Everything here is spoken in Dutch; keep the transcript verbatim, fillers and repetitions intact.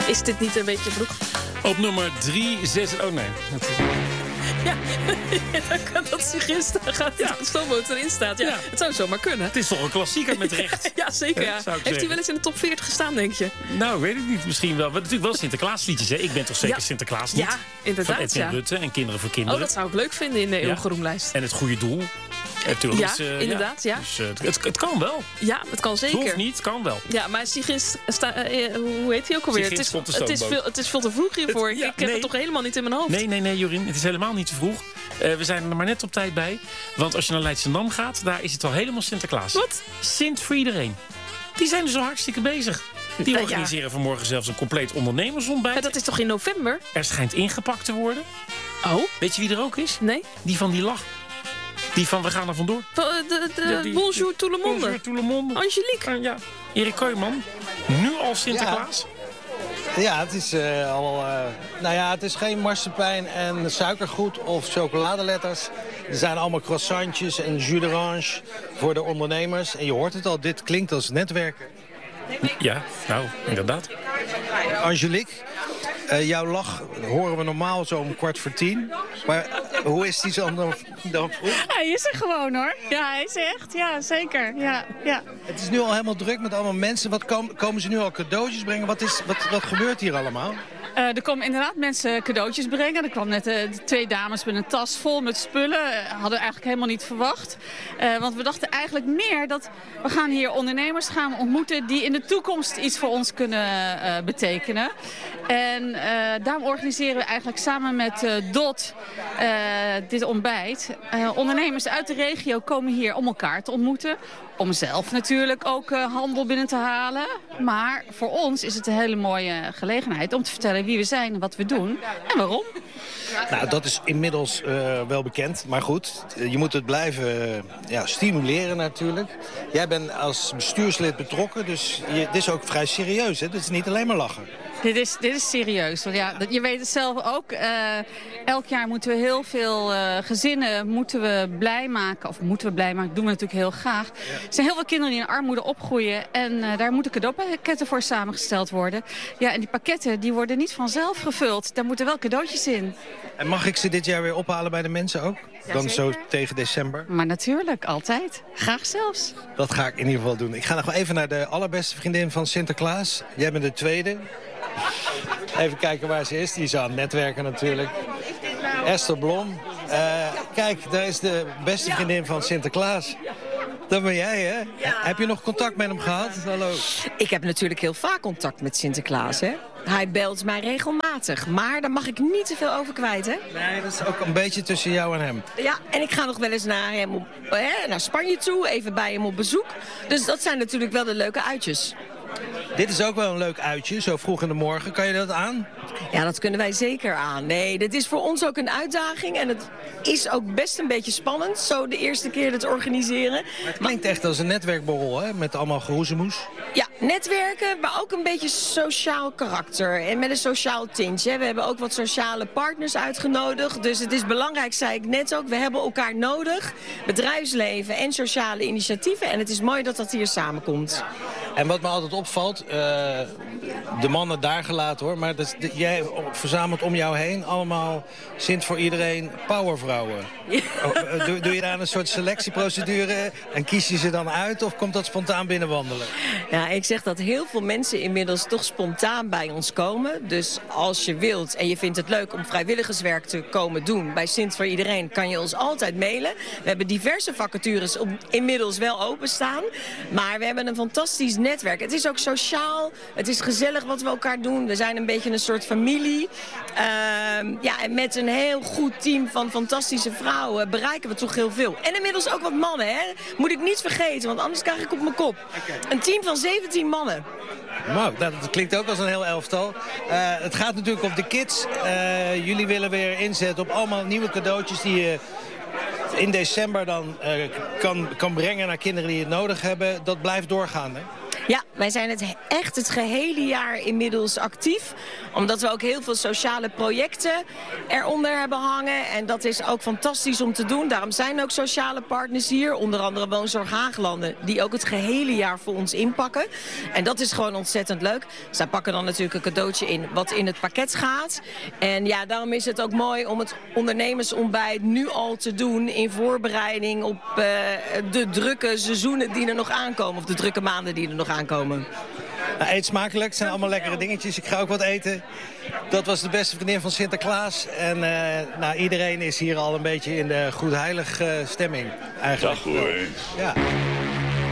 Is dit niet een beetje vroeg? Op nummer drie, zes... Oh nee. Ja, dat sigarist gaat ja. de stoomboot erin staat. Ja, ja. Het zou zomaar kunnen. Het is toch een klassieker met recht. Ja, zeker. Ja. Heeft hij wel eens in de top veertig gestaan, denk je? Nou, weet ik niet. Misschien wel. Maar natuurlijk wel Sinterklaasliedjes, hè? Ik ben toch zeker ja. Sinterklaaslied? Ja, inderdaad. Van Edwin ja. Rutte en Kinderen voor Kinderen. Oh, dat zou ik leuk vinden in de eeuwige roemlijst. En het goede doel. Ja, eens, uh, inderdaad, ja. ja. Dus, uh, het, het kan wel. Ja, het kan zeker. Het hoeft niet, het kan wel. Ja, maar Sigrid, sta, uh, hoe heet hij ook alweer? Het is, het, is veel, het is veel te vroeg hiervoor. Het, ja, ik heb nee. het toch helemaal niet in mijn hoofd. Nee, nee, nee, Jorien. Het is helemaal niet te vroeg. Uh, we zijn er maar net op tijd bij. Want als je naar Leidschendam gaat, daar is het al helemaal Sinterklaas. Wat? Sint voor iedereen. Die zijn dus al hartstikke bezig. Die organiseren ja. vanmorgen zelfs een compleet ondernemersontbijt. Maar dat is toch in november? Er schijnt ingepakt te worden. Oh? Weet je wie er ook is? Nee. Die van die lach. Die van We gaan er vandoor. De, de, de, ja, die, bonjour tout le monde. Bonjour tout le monde. Angelique. Uh, ja. Erik Kooijman. Nu al Sinterklaas. Ja, ja het is uh, al... Uh, nou ja, het is geen marsepein en suikergoed of chocoladeletters. Er zijn allemaal croissantjes en jus d'orange voor de ondernemers. En je hoort het al, dit klinkt als netwerken. Ja, nou, inderdaad. Angelique, uh, jouw lach horen we normaal zo om kwart voor tien. Maar uh, hoe is die zo dan, dan vroeg? Hij is er gewoon, hoor. Ja, hij is echt. Ja, zeker. Ja, ja. Het is nu al helemaal druk met allemaal mensen. Wat kom, komen ze nu al cadeautjes brengen? Wat, is, wat, wat gebeurt hier allemaal? Uh, er komen inderdaad mensen cadeautjes brengen. Er kwam net uh, twee dames met een tas vol met spullen. Uh, hadden we eigenlijk helemaal niet verwacht. Uh, want we dachten eigenlijk meer dat we gaan hier ondernemers gaan ontmoeten die in de toekomst iets voor ons kunnen uh, betekenen. En uh, daarom organiseren we eigenlijk samen met uh, D O T uh, dit ontbijt. Uh, ondernemers uit de regio komen hier om elkaar te ontmoeten. Om zelf natuurlijk ook uh, handel binnen te halen. Maar voor ons is het een hele mooie gelegenheid om te vertellen wie we zijn en wat we doen en waarom. Nou, dat is inmiddels uh, wel bekend. Maar goed, je moet het blijven uh, ja, stimuleren natuurlijk. Jij bent als bestuurslid betrokken, dus je, dit is ook vrij serieus. Hè? Dit is niet alleen maar lachen. Dit is, dit is serieus. Want ja, je weet het zelf ook. Uh, elk jaar moeten we heel veel uh, gezinnen moeten we blij maken. Of moeten we blij maken, dat doen we natuurlijk heel graag. Ja. Er zijn heel veel kinderen die in armoede opgroeien. En uh, daar moeten cadeaupakketten voor samengesteld worden. Ja, en die pakketten die worden niet vanzelf gevuld. Daar moeten wel cadeautjes in. En mag ik ze dit jaar weer ophalen bij de mensen ook? Ja, dan zeker. Zo tegen december? Maar natuurlijk, altijd. Graag zelfs. Dat ga ik in ieder geval doen. Ik ga nog wel even naar de allerbeste vriendin van Sinterklaas. Jij bent de tweede. Even kijken waar ze is. Die is aan het netwerken natuurlijk. Esther Blom. Uh, kijk, daar is de beste vriendin van Sinterklaas. Dat ben jij, hè? Ja. Heb je nog contact met hem gehad? Hallo. Ik heb natuurlijk heel vaak contact met Sinterklaas, hè? Hij belt mij regelmatig, maar daar mag ik niet te veel over kwijt, hè? Nee, dat is ook een beetje tussen jou en hem. Ja, en ik ga nog wel eens naar, hem op, hè, naar Spanje toe, even bij hem op bezoek. Dus dat zijn natuurlijk wel de leuke uitjes. Dit is ook wel een leuk uitje, zo vroeg in de morgen. Kan je dat aan? Ja, dat kunnen wij zeker aan. Nee, dit is voor ons ook een uitdaging. En het is ook best een beetje spannend, zo de eerste keer het organiseren. Maar het klinkt echt als een netwerkborrel, hè? Met allemaal geroezemoes. Ja, netwerken, maar ook een beetje sociaal karakter. En met een sociaal tintje. We hebben ook wat sociale partners uitgenodigd. Dus het is belangrijk, zei ik net ook. We hebben elkaar nodig. Bedrijfsleven en sociale initiatieven. En het is mooi dat dat hier samenkomt. En wat me altijd opvalt, uh, de mannen daar gelaten hoor, maar dat, de, jij verzamelt om jou heen allemaal Sint voor iedereen powervrouwen. Ja. Oh, doe, doe je daar een soort selectieprocedure en kies je ze dan uit of komt dat spontaan binnenwandelen? Ja, ik zeg dat heel veel mensen inmiddels toch spontaan bij ons komen. Dus als je wilt en je vindt het leuk om vrijwilligerswerk te komen doen bij Sint voor iedereen, kan je ons altijd mailen. We hebben diverse vacatures op, inmiddels wel openstaan, maar we hebben een fantastisch netwerk. Het is ook sociaal, het is gezellig wat we elkaar doen. We zijn een beetje een soort familie. Uh, ja, en met een heel goed team van fantastische vrouwen bereiken we toch heel veel. En inmiddels ook wat mannen, hè? Moet ik niet vergeten, want anders krijg ik op mijn kop. Een team van zeventien mannen. Nou, dat klinkt ook als een heel elftal. Uh, het gaat natuurlijk om de kids. Uh, jullie willen weer inzetten op allemaal nieuwe cadeautjes die je in december dan uh, kan, kan brengen naar kinderen die het nodig hebben. Dat blijft doorgaan, hè? Ja, wij zijn het echt het gehele jaar inmiddels actief. Omdat we ook heel veel sociale projecten eronder hebben hangen. En dat is ook fantastisch om te doen. Daarom zijn ook sociale partners hier. Onder andere Woonzorg Haaglanden. Die ook het gehele jaar voor ons inpakken. En dat is gewoon ontzettend leuk. Zij pakken dan natuurlijk een cadeautje in wat in het pakket gaat. En ja, daarom is het ook mooi om het ondernemersontbijt nu al te doen. In voorbereiding op uh, de drukke seizoenen die er nog aankomen. Of de drukke maanden die er nog aankomen. Nou, eet smakelijk, het zijn allemaal lekkere dingetjes. Ik ga ook wat eten. Dat was de beste vriendin van Sinterklaas. En uh, nou, iedereen is hier al een beetje in de goedheilig uh, stemming. Eigenlijk. Dag hoor. Ja.